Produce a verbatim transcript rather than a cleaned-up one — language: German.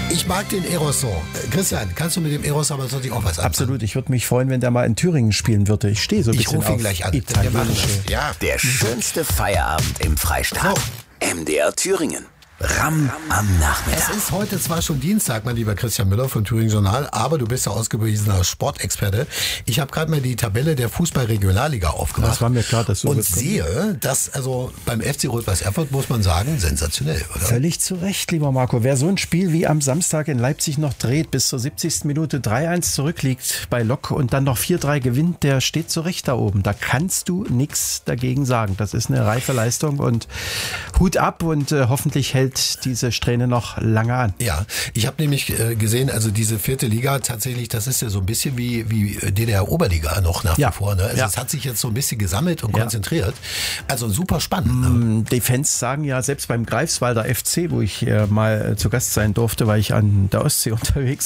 Ich mag den Eros-Song. Christian, kannst du mit dem Eros aber natürlich auch was anfangen? Absolut. Ich würde mich freuen, wenn der mal in Thüringen spielen würde. Ich stehe so ein Ich bisschen rufe ihn auf gleich an. italienische. Ja. Der schönste Feierabend im Freistaat. M D R Thüringen. Ram am Nachmittag. Es ist heute zwar schon Dienstag, mein lieber Christian Müller von Thüringen Journal, aber du bist ja ausgewiesener Sportexperte. Ich habe gerade mal die Tabelle der Fußball-Regionalliga aufgemacht. Das war mir klar, dass so Und wird kommen. sehe, dass also beim F C Rot-Weiß Erfurt, muss man sagen, sensationell, oder? Völlig zu Recht, lieber Marco. Wer so ein Spiel wie am Samstag in Leipzig noch dreht, bis zur siebzigsten Minute drei eins zurückliegt bei Lok und dann noch vier drei gewinnt, der steht zu Recht da oben. Da kannst du nichts dagegen sagen. Das ist eine reife Leistung und Hut ab und äh, hoffentlich hält diese Strähne noch lange an. Ja, ich habe nämlich äh, gesehen, also diese vierte Liga tatsächlich, das ist ja so ein bisschen wie, wie D D R-Oberliga noch nach Ja. wie vor. Ne? Also Ja. es hat sich jetzt so ein bisschen gesammelt und Ja. konzentriert. Also super spannend. Ne? Mm, Die Fans sagen ja, selbst beim Greifswalder F C, wo ich äh, mal äh, zu Gast sein durfte, weil ich an der Ostsee unterwegs